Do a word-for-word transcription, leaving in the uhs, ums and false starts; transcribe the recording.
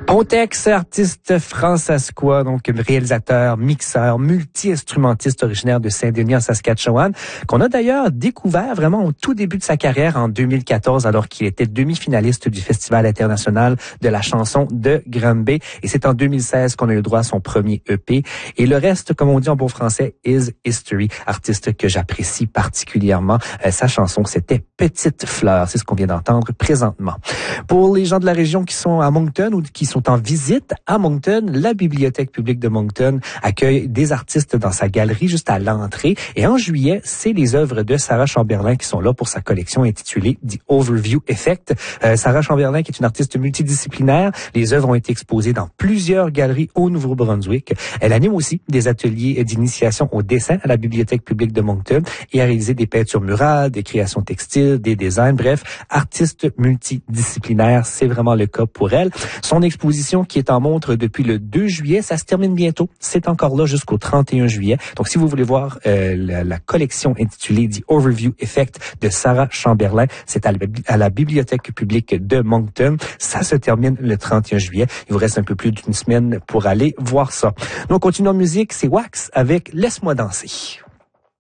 Pontex, artiste francescois, donc réalisateur, mixeur, multi-instrumentiste originaire de Saint-Denis en Saskatchewan, qu'on a d'ailleurs découvert vraiment au tout début de sa carrière en deux mille quatorze, alors qu'il était demi-finaliste du Festival international de la chanson de Granby. Et c'est en deux mille seize qu'on a eu droit à son premier E P. Et le reste, comme on dit en bon français, is history. Artiste que j'apprécie particulièrement. Euh, sa chanson, c'était Petite Fleur. C'est ce qu'on vient d'entendre présentement. Pour les gens de la région qui sont à Moncton ou qui sont en visite à Moncton, la Bibliothèque publique de Moncton accueille des artistes dans sa galerie juste à l'entrée. Et en juillet, c'est les œuvres de Sarah Chamberlain qui sont là pour sa collection intitulée The Overview Effect. Euh, Sarah Chamberlain qui est une artiste multidisciplinaire. Les œuvres ont été exposées dans plusieurs galeries au Nouveau-Brunswick. Elle anime aussi des ateliers d'initiation au dessin à la Bibliothèque publique de Moncton et a réalisé des peintures murales, des créations textiles, des designs. Bref, artiste multidisciplinaire, c'est vraiment le cas pour elle. Son exposition qui est en montre depuis le deux juillet, ça se termine bientôt. C'est encore là jusqu'au trente et un juillet. Donc, si vous voulez voir euh, la, la collection intitulée The Overview Effect de Sarah Chamberlain, c'est à la, à la Bibliothèque publique de Moncton. Ça se termine le trente et un juillet. Il vous reste un peu plus d'une semaine pour aller voir ça. Nous, on continue en musique. C'est Wax avec Laisse-moi danser.